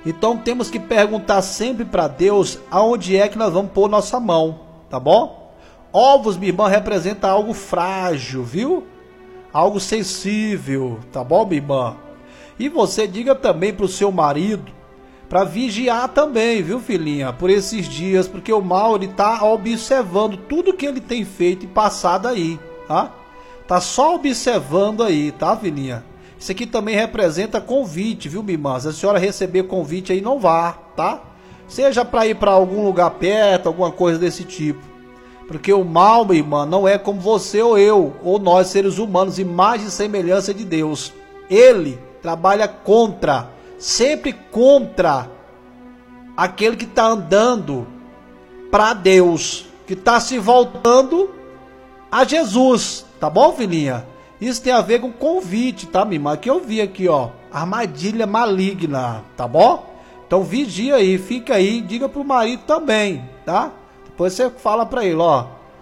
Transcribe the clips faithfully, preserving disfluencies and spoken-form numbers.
Então temos que perguntar sempre para Deus aonde é que nós vamos pôr nossa mão, tá bom? Ovos, minha irmã, representa algo frágil, viu? Algo sensível, tá bom, minha irmã? E você diga também para o seu marido para vigiar também, viu, filhinha? Por esses dias, porque o mal, ele tá observando tudo que ele tem feito e passado aí, tá? Tá só observando aí, tá, filhinha? Isso aqui também representa convite, viu, minha irmã? Se a senhora receber convite aí, não vá, tá? Seja para ir para algum lugar perto, alguma coisa desse tipo. Porque o mal, minha irmã, não é como você ou eu, ou nós, seres humanos, imagem e semelhança de Deus. Ele trabalha contra, sempre contra aquele que está andando para Deus, que está se voltando a Jesus, tá bom, filhinha? Isso tem a ver com convite, tá, minha irmã? Que eu vi aqui, ó, armadilha maligna, tá bom? Então vigia aí, fica aí, diga pro marido também, tá? Depois você fala para ele, ó,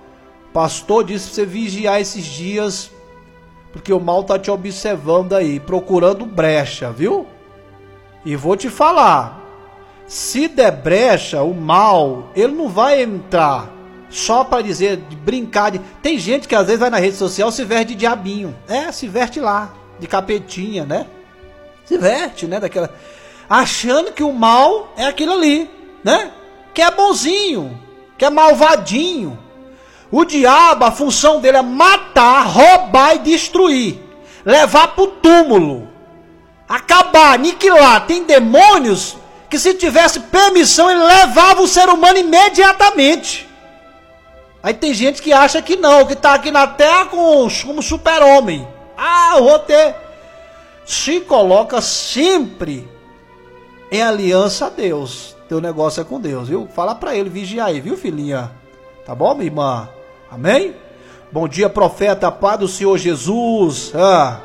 pastor disse pra você vigiar esses dias, porque o mal tá te observando aí, procurando brecha, viu? E vou te falar, se der brecha, o mal, ele não vai entrar só para dizer, de brincar de... Tem gente que às vezes vai na rede social se veste de diabinho, é, se veste lá, de capetinha, né? Se veste, né, daquela... achando que o mal é aquilo ali, né? Que é bonzinho, que é malvadinho. O diabo, a função dele é matar, roubar e destruir, levar para o túmulo, acabar, aniquilar. Tem demônios que, se tivesse permissão, ele levava o ser humano imediatamente. Aí tem gente que acha que não, que está aqui na terra com, como super-homem. Ah, eu vou ter... Se coloca sempre em aliança a Deus. Teu negócio é com Deus, viu? Fala para ele vigiar aí, viu, filhinha? Tá bom, minha irmã? Amém? Bom dia, profeta, paz do Senhor Jesus. Ah.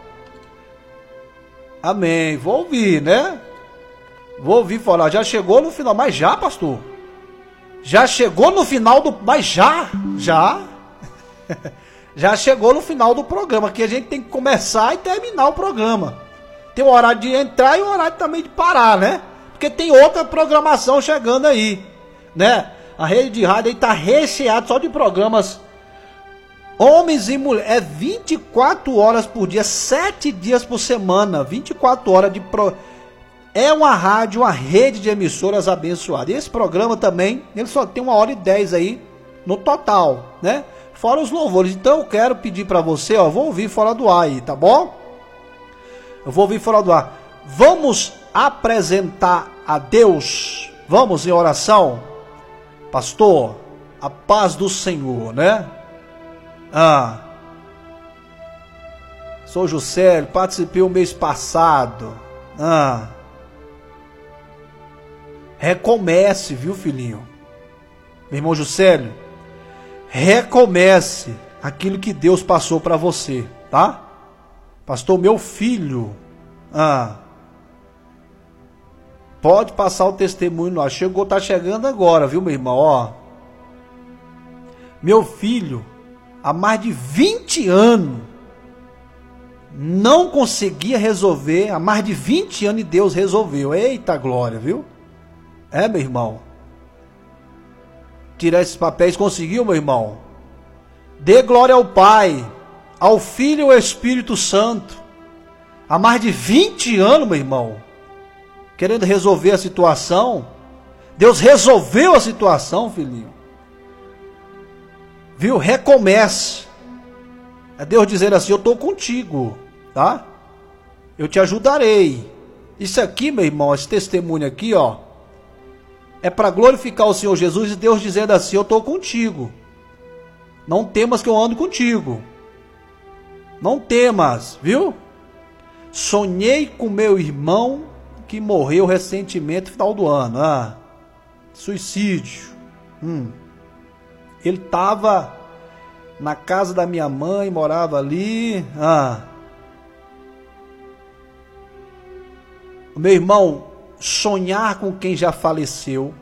Amém. Vou ouvir, né? Vou ouvir falar. Já chegou no final. Mas já, pastor? Já chegou no final do... Mas já? Já? Já chegou no final do programa. Que a gente tem que começar e terminar o programa. Tem o horário de entrar e o horário também de parar, né? Porque tem outra programação chegando aí, né? A rede de rádio aí tá recheada só de programas. Homens e mulheres. É vinte e quatro horas por dia, sete dias por semana. vinte e quatro horas de pro... É uma rádio, uma rede de emissoras abençoadas. E esse programa também, ele só tem uma hora e dez aí no total, né? Fora os louvores. Então eu quero pedir para você, ó, vou ouvir fora do ar aí, tá bom? Eu vou ouvir fora do ar. Vamos apresentar a Deus. Vamos em oração. Pastor, a paz do Senhor, né? Ah. Sou Juscelio, participei o mês passado. Ah. Recomece, viu, filhinho? Meu irmão Juscelio, recomece aquilo que Deus passou para você, tá? Pastor, meu filho, ah, pode passar o testemunho lá. Chegou, tá chegando agora, viu, meu irmão? Ó, meu filho, há mais de vinte anos, não conseguia resolver. Há mais de vinte anos e Deus resolveu. Eita glória, viu? É, meu irmão. Tirar esses papéis, conseguiu, meu irmão? Dê glória ao Pai, ao Filho e ao Espírito Santo. Há mais de vinte anos, meu irmão, querendo resolver a situação. Deus resolveu a situação, filhinho. Viu? Recomece. É Deus dizendo assim, eu estou contigo, tá? Eu te ajudarei. Isso aqui, meu irmão, esse testemunho aqui, ó, é para glorificar o Senhor Jesus, e Deus dizendo assim, eu estou contigo. Não temas que eu ando contigo. Não temas, viu? Sonhei com meu irmão que morreu recentemente no final do ano. Ah, suicídio. Hum. Ele estava na casa da minha mãe, morava ali. Ah. Meu irmão, sonhar com quem já faleceu,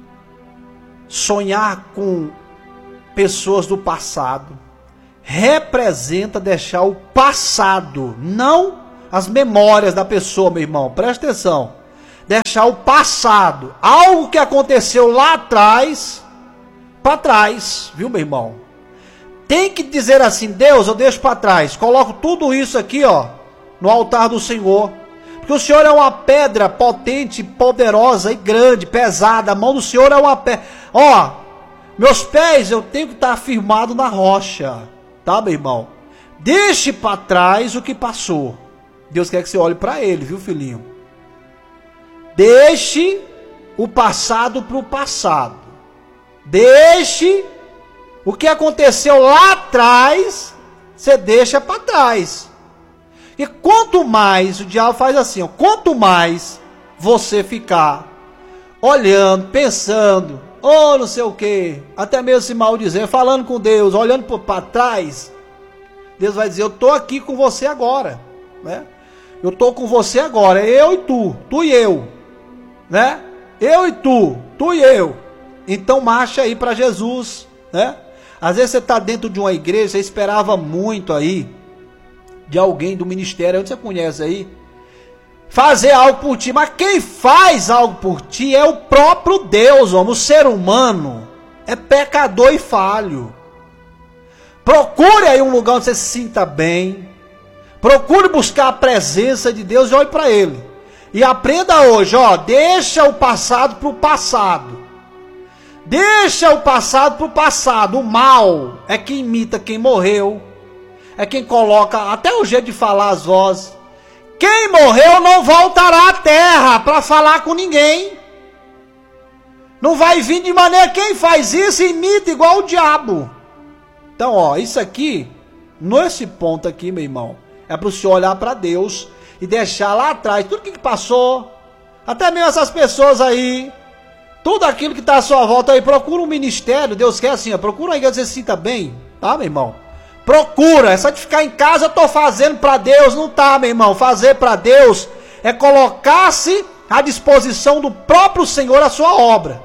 sonhar com pessoas do passado, representa deixar o passado, não as memórias da pessoa, meu irmão, presta atenção. deixar o passado, algo que aconteceu lá atrás, para trás, viu, meu irmão? Tem que dizer assim: Deus, eu deixo para trás, coloco tudo isso aqui, ó, no altar do Senhor, porque o Senhor é uma pedra potente, poderosa e grande, pesada. A mão do Senhor é uma pedra, ó, meus pés eu tenho que estar firmado na rocha, tá, meu irmão? Deixe para trás o que passou. Deus quer que você olhe para Ele, viu, filhinho? Deixe o passado para o passado. Deixe o que aconteceu lá atrás, você deixa para trás. E quanto mais, o diabo faz assim, ó, quanto mais você ficar olhando, pensando, ou não sei o que, até mesmo se maldizendo, falando com Deus, olhando para trás, Deus vai dizer: eu estou aqui com você agora, né? Eu estou com você agora, eu e tu, tu e eu, né? Eu e tu, tu e eu. Então marcha aí para Jesus, né? Às vezes você está dentro de uma igreja, você esperava muito aí de alguém do ministério, onde você conhece aí, fazer algo por ti, mas quem faz algo por ti é o próprio Deus, homem. O ser humano é pecador e falho. Procure aí um lugar onde você se sinta bem, procure buscar a presença de Deus e olhe para Ele, e aprenda hoje, ó, deixa o passado para o passado. Deixa o passado para o passado. O mal é quem imita quem morreu, é quem coloca até o jeito de falar as vozes. Quem morreu não voltará à terra para falar com ninguém. Não vai vir de maneira. Quem faz isso imita igual o diabo. Então, ó, isso aqui, nesse ponto aqui, meu irmão, é para o senhor olhar para Deus e deixar lá atrás tudo que passou, até mesmo essas pessoas aí, tudo aquilo que está à sua volta aí. Procura um ministério. Deus quer assim, ó, procura uma igreja que você se sinta bem, tá, meu irmão? Procura. Essa de ficar em casa, eu estou fazendo para Deus, não tá, meu irmão. Fazer para Deus é colocar-se à disposição do próprio Senhor a sua obra.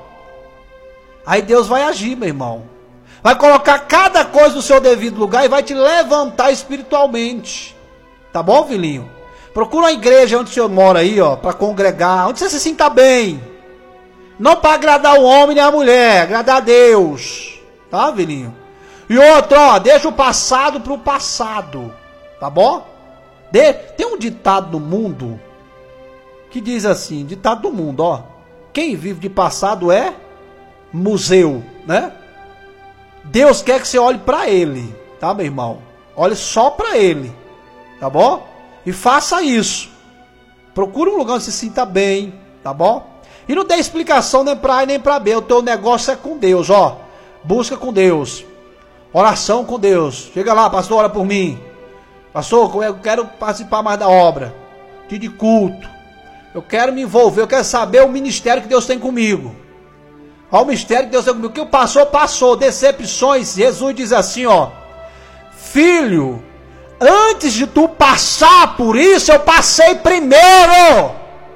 Aí Deus vai agir, meu irmão. Vai colocar cada coisa no seu devido lugar e vai te levantar espiritualmente. Tá bom, filhinho? Procura uma igreja onde o senhor mora aí, ó, para congregar, onde você se sinta bem. Não para agradar o homem nem a mulher, agradar a Deus. Tá, filhinho? E outro, ó, deixa o passado para o passado. Tá bom? De... Tem um ditado no mundo que diz assim, ditado do mundo, ó. Quem vive de passado é museu, né? Deus quer que você olhe para Ele, tá, meu irmão? Olhe só para Ele, tá bom? E faça isso. Procure um lugar onde se sinta bem, tá bom? E não dê explicação nem para A nem para B. O teu negócio é com Deus, ó. Busca com Deus. Oração com Deus. Chega lá, pastor, ora por mim. Pastor, eu quero participar mais da obra. Dia de culto. Eu quero me envolver, eu quero saber o ministério que Deus tem comigo. Olha o mistério que Deus tem comigo. O que passou, passou. Decepções. Jesus diz assim, ó. Filho, antes de tu passar por isso, eu passei primeiro.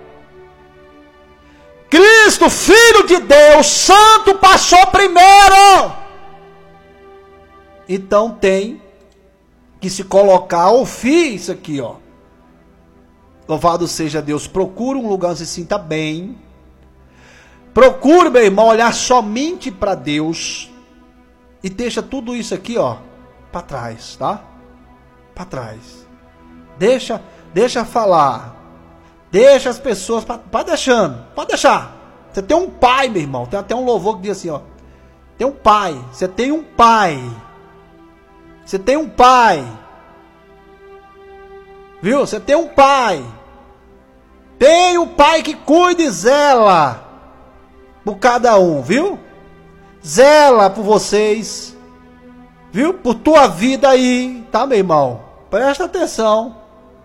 Cristo, Filho de Deus, Santo, passou primeiro. Então tem que se colocar ao fim isso aqui, ó. Louvado seja Deus. Procure um lugar onde se sinta bem. Procure, meu irmão, olhar somente para Deus. E deixa tudo isso aqui, ó, para trás, tá? Para trás. Deixa, deixa falar. Deixa as pessoas, pode deixando, pode deixar. Você tem um pai, meu irmão. Tem até um louvor que diz assim, ó. Tem um pai. Você tem um pai. Você tem um pai. Viu? Você tem um pai. Tem um pai que cuida e zela por cada um, viu? Zela por vocês. Viu? Por tua vida aí, tá, meu irmão? Presta atenção.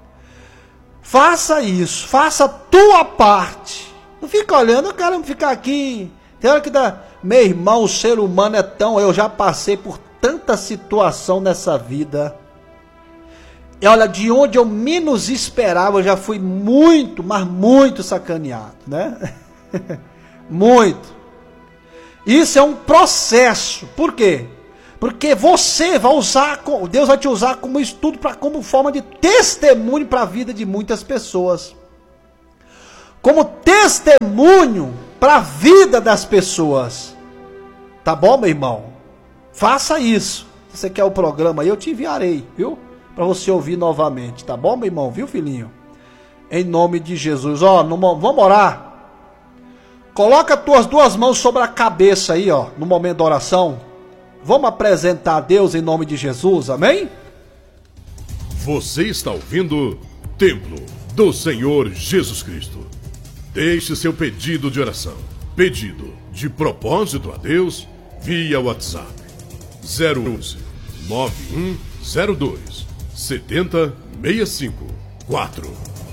Faça isso, faça a tua parte. Não fica olhando, eu quero ficar aqui. Tem hora que dá. Meu irmão, o ser humano é tão. Eu já passei por tanta situação nessa vida. E olha, de onde eu menos esperava, eu já fui muito, mas muito sacaneado, né? Muito. Isso é um processo. Por quê? Porque você vai usar, Deus vai te usar como estudo, pra, como forma de testemunho para a vida de muitas pessoas. como testemunho para a vida das pessoas. Tá bom, meu irmão? Faça isso. Se você quer o programa aí, eu te enviarei, viu? Para você ouvir novamente, tá bom, meu irmão? Viu, filhinho? Em nome de Jesus. Ó, no, vamos orar. Coloca as tuas duas mãos sobre a cabeça aí, ó, no momento da oração. Vamos apresentar a Deus em nome de Jesus, amém? Você está ouvindo Templo do Senhor Jesus Cristo. Deixe seu pedido de oração, pedido de propósito a Deus via WhatsApp zero onze nove um zero dois sete zero seis cinco quatro.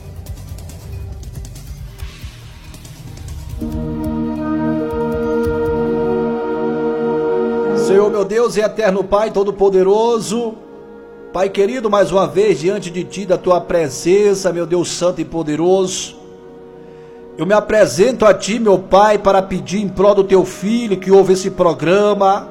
Senhor, meu Deus e eterno Pai Todo-Poderoso, Pai querido, mais uma vez diante de Ti, da Tua presença, meu Deus santo e poderoso, eu me apresento a Ti, meu Pai, para pedir em prol do Teu Filho que ouve esse programa,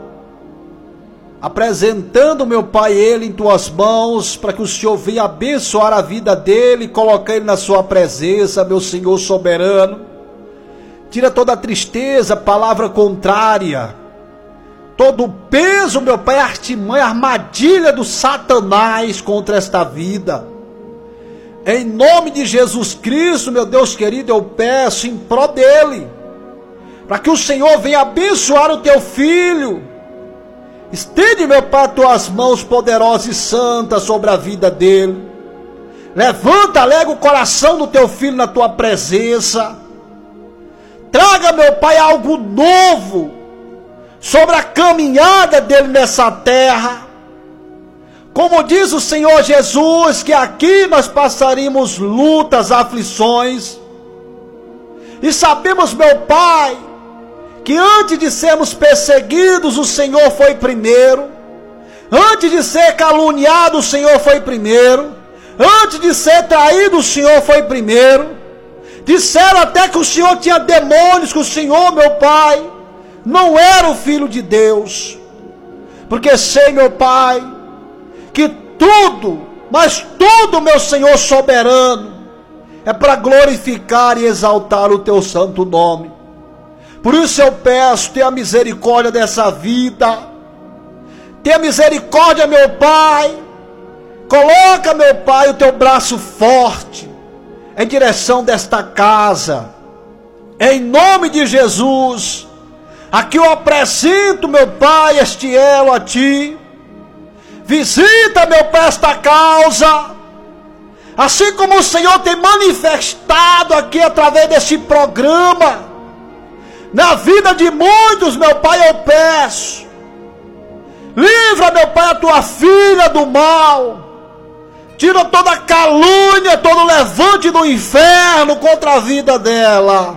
apresentando, meu Pai, ele em Tuas mãos, para que o Senhor venha abençoar a vida dele, colocar ele na Sua presença, meu Senhor soberano. Tira toda a tristeza, palavra contrária, todo o peso, meu Pai, artimanha, armadilha do Satanás contra esta vida. Em nome de Jesus Cristo, meu Deus querido, eu peço em prol dele, para que o Senhor venha abençoar o Teu Filho. Estende, meu Pai, Tuas mãos poderosas e santas sobre a vida dele. Levanta, alega o coração do Teu Filho na Tua presença. Traga, meu Pai, algo novo sobre a caminhada dele nessa terra. Como diz o Senhor Jesus, que aqui nós passaríamos lutas, aflições. E sabemos, meu Pai, que antes de sermos perseguidos, o Senhor foi primeiro. Antes de ser caluniado, o Senhor foi primeiro. Antes de ser traído, o Senhor foi primeiro. Disseram até que o Senhor tinha demônios, que o Senhor, meu Pai, não era o Filho de Deus. Porque sei, meu Pai, que tudo, mas tudo, meu Senhor soberano, é para glorificar e exaltar o Teu santo nome. Por isso eu peço, tenha misericórdia dessa vida. Tenha misericórdia, meu Pai. Coloca, meu Pai, o Teu braço forte em direção desta casa. Em nome de Jesus. Aqui eu apresento, meu Pai, este elo a Ti. Visita, meu Pai, esta causa. Assim como o Senhor tem manifestado aqui através deste programa, na vida de muitos, meu Pai, eu peço. Livra, meu Pai, a Tua filha do mal. Tira toda calúnia, todo levante do inferno contra a vida dela.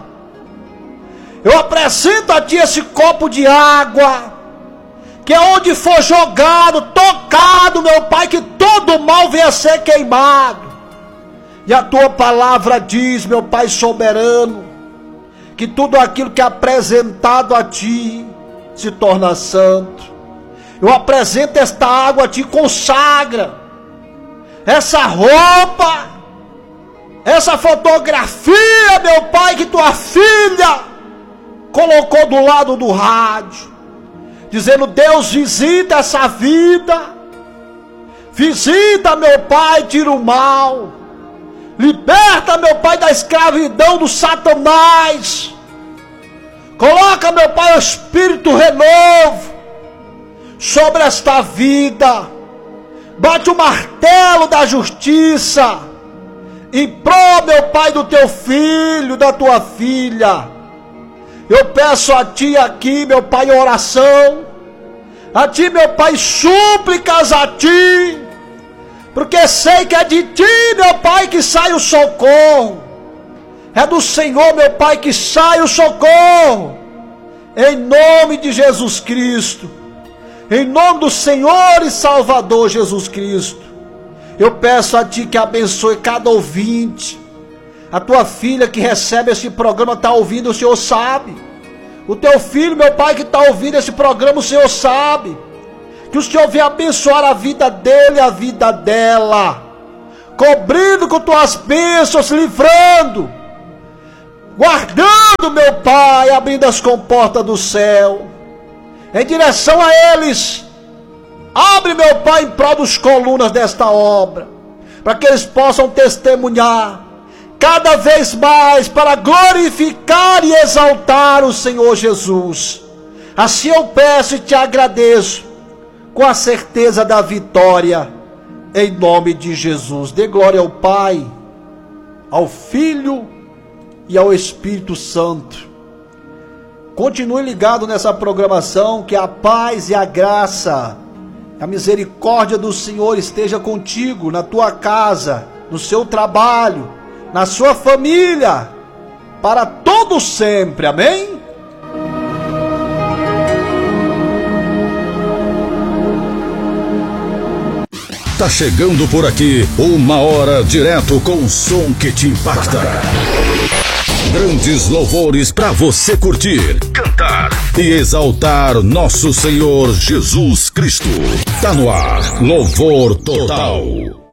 Eu apresento a Ti esse copo de água, que é onde for jogado, tocado, meu Pai, que todo mal venha a ser queimado. E a Tua palavra diz, meu Pai soberano, que tudo aquilo que é apresentado a Ti se torna santo. Eu apresento esta água a Ti, consagra essa roupa, essa fotografia, meu Pai, que Tua filha colocou do lado do rádio, dizendo: Deus, visita essa vida, visita, meu Pai, tira o mal, liberta, meu Pai, da escravidão do Satanás, coloca, meu Pai, o Espírito renovo sobre esta vida, bate o martelo da justiça, em prol, meu Pai, do Teu filho, da Tua filha. Eu peço a Ti aqui, meu Pai, oração, a Ti, meu Pai, súplicas a Ti, porque sei que é de Ti, meu Pai, que sai o socorro, é do Senhor, meu Pai, que sai o socorro, em nome de Jesus Cristo, em nome do Senhor e Salvador Jesus Cristo. Eu peço a Ti que abençoe cada ouvinte. A Tua filha que recebe esse programa está ouvindo, o Senhor sabe. O Teu filho, meu Pai, que está ouvindo esse programa, o Senhor sabe. Que o Senhor venha abençoar a vida dele e a vida dela, cobrindo com Tuas bênçãos, livrando, guardando, meu Pai, abrindo as comportas do céu, em direção a eles. Abre, meu Pai, em prol dos colunas desta obra, para que eles possam testemunhar cada vez mais para glorificar e exaltar o Senhor Jesus. Assim eu peço e te agradeço, com a certeza da vitória, em nome de Jesus. Dê glória ao Pai, ao Filho e ao Espírito Santo. Continue ligado nessa programação, que a paz e a graça, a misericórdia do Senhor esteja contigo, na tua casa, no seu trabalho, na sua família, para todo sempre. Amém? Tá chegando por aqui uma hora direto com o som que te impacta. Grandes louvores para você curtir, cantar e exaltar nosso Senhor Jesus Cristo. Tá no ar, Louvor Total.